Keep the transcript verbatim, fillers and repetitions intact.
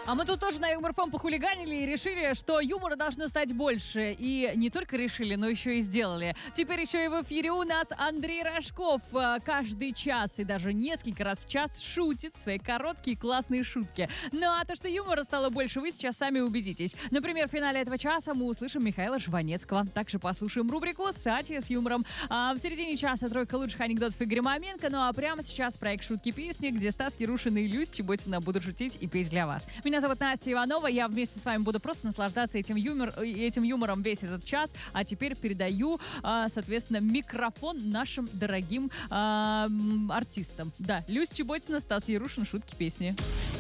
А мы тут тоже на Юмор ФМ похулиганили и решили, что юмора должно стать больше. И не только решили, но еще и сделали. Теперь еще и в эфире у нас Андрей Рожков. Каждый час и даже несколько раз в час шутит свои короткие классные шутки. Ну а то, что юмора стало больше, вы сейчас сами убедитесь. Например, в финале этого часа мы услышим Михаила Жванецкого. Также послушаем рубрику «Сати с юмором». А в середине часа тройка лучших анекдотов Игоря Маменко. Ну а прямо сейчас проект «Шутки-песни», где Стас Ярушин и Люсь Чеботина будут шутить и петь для вас. Меня зовут Настя Иванова, я вместе с вами буду просто наслаждаться этим, юмор, этим юмором весь этот час, а теперь передаю, соответственно, микрофон нашим дорогим артистам. Да, Люсь Чеботина, Стас Ярушин, шутки-песни.